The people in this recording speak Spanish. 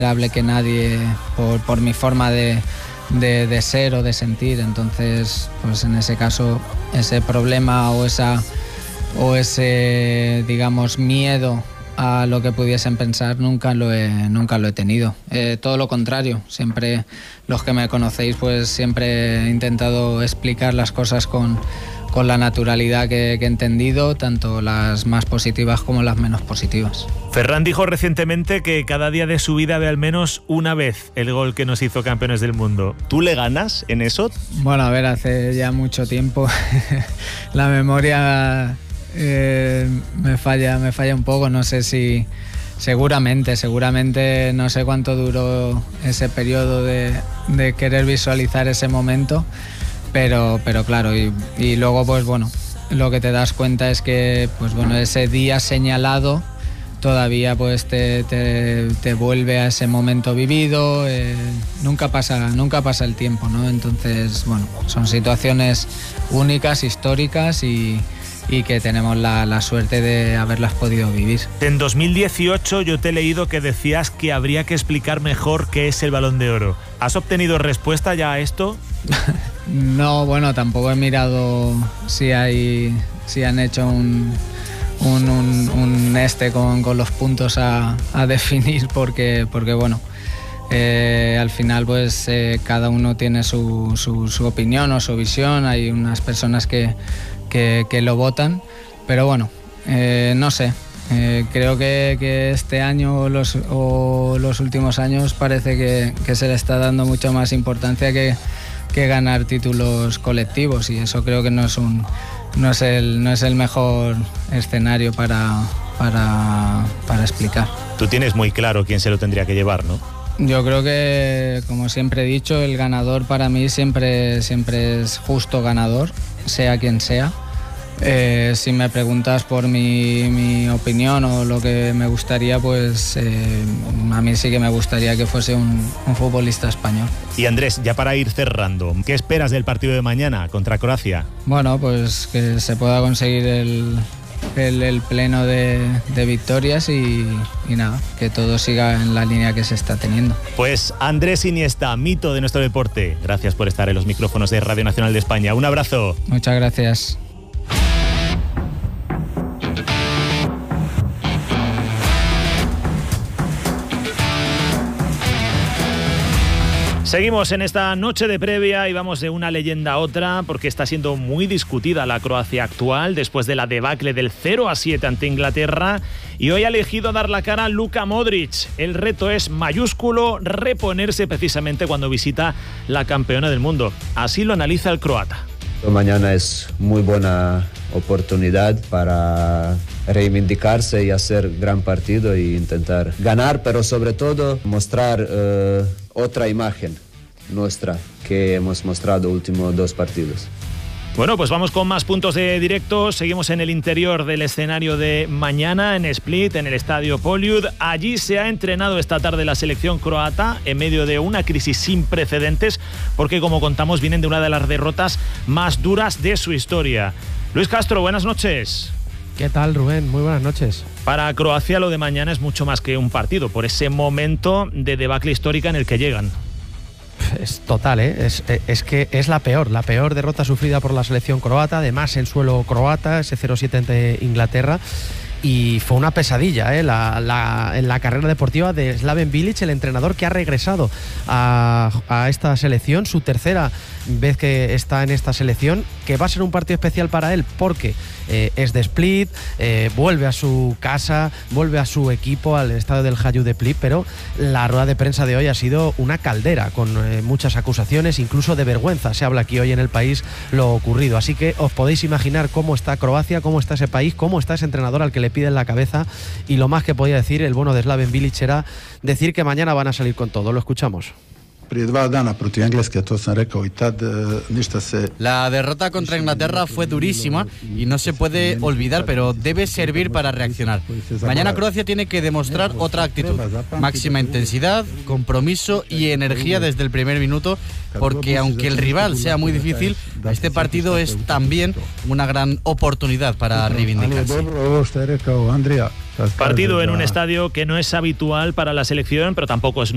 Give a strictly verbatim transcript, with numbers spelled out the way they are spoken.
vulnerable que nadie por, por mi forma de, de, de ser o de sentir. Entonces, pues en ese caso, ese problema o esa o ese, digamos, miedo a lo que pudiesen pensar nunca lo he, nunca lo he tenido. Eh, todo lo contrario, siempre los que me conocéis, pues siempre he intentado explicar las cosas con, con la naturalidad que, que he entendido, tanto las más positivas como las menos positivas. Ferran dijo recientemente que cada día de su vida ve al menos una vez el gol que nos hizo campeones del mundo. ¿Tú le ganas en eso? Bueno, a ver, hace ya mucho tiempo la memoria eh, me falla, me falla un poco. No sé si... Seguramente, seguramente no sé cuánto duró ese periodo de, de querer visualizar ese momento, pero, pero claro, y, y luego pues bueno, lo que te das cuenta es que pues bueno, ese día señalado todavía pues te, te, te vuelve a ese momento vivido, eh, nunca pasa, nunca pasa el tiempo, ¿no? Entonces, bueno, son situaciones únicas, históricas y... y que tenemos la, la suerte de haberlas podido vivir. En dos mil dieciocho yo te he leído que decías que habría que explicar mejor qué es el Balón de Oro. ¿Has obtenido respuesta ya a esto? No, bueno, tampoco he mirado si hay, si han hecho un, un, un, un este con, con los puntos a, a definir, porque, porque bueno, eh, al final pues eh, cada uno tiene su, su, su opinión o su visión. Hay unas personas que Que, que lo votan, pero bueno, eh, no sé, eh, creo que, que este año los, o los últimos años parece que, que se le está dando mucha más importancia que, que ganar títulos colectivos, y eso creo que no es, un, no es, el, no es el mejor escenario para, para, para explicar. Tú tienes muy claro quién se lo tendría que llevar, ¿no? Yo creo que, como siempre he dicho, el ganador para mí siempre, siempre es justo ganador, sea quien sea. Eh, si me preguntas por mi, mi opinión o lo que me gustaría, pues eh, a mí sí que me gustaría que fuese un, un futbolista español. Y Andrés, ya para ir cerrando, ¿qué esperas del partido de mañana contra Croacia? Bueno, pues que se pueda conseguir el, el, el pleno de, de victorias y, y nada, que todo siga en la línea que se está teniendo. Pues Andrés Iniesta, mito de nuestro deporte, gracias por estar en los micrófonos de Radio Nacional de España. Un abrazo. Muchas gracias. Seguimos en esta noche de previa y vamos de una leyenda a otra porque está siendo muy discutida la Croacia actual después de la debacle del cero a siete ante Inglaterra, y hoy ha elegido dar la cara a Luka Modric. El reto es mayúsculo, reponerse precisamente cuando visita la campeona del mundo. Así lo analiza el croata. Mañana es muy buena oportunidad para reivindicarse y hacer gran partido e intentar ganar, pero sobre todo mostrar uh, otra imagen nuestra que hemos mostrado los últimos dos partidos. Bueno, pues vamos con más puntos de directo. Seguimos en el interior del escenario de mañana, en Split, en el estadio Poliud. Allí se ha entrenado esta tarde la selección croata en medio de una crisis sin precedentes, porque como contamos vienen de una de las derrotas más duras de su historia. Luis Castro, buenas noches. ¿Qué tal, Rubén? Muy buenas noches. Para Croacia lo de mañana es mucho más que un partido, por ese momento de debacle histórica en el que llegan. Es total, ¿eh? es, es que es la peor, la peor derrota sufrida por la selección croata, además en suelo croata, ese cero siete ante Inglaterra. Y fue una pesadilla ¿eh? la, la, en la carrera deportiva de Slaven Bilic, el entrenador que ha regresado a, a esta selección, su tercera vez que está en esta selección, que va a ser un partido especial para él porque eh, es de Split, eh, vuelve a su casa, vuelve a su equipo, al estadio del Hajduk de Split, pero la rueda de prensa de hoy ha sido una caldera con eh, muchas acusaciones, incluso de vergüenza. Se habla aquí hoy en el país lo ocurrido, así que os podéis imaginar cómo está Croacia, cómo está ese país, cómo está ese entrenador al que le piden la cabeza, y lo más que podía decir el bueno de Slaven Bilic era decir que mañana van a salir con todo. Lo escuchamos. La derrota contra Inglaterra fue durísima y no se puede olvidar, pero debe servir para reaccionar. Mañana Croacia tiene que demostrar otra actitud, máxima intensidad, compromiso y energía desde el primer minuto, porque aunque el rival sea muy difícil, este partido es también una gran oportunidad para reivindicarse. Partido en un estadio que no es habitual para la selección, pero tampoco es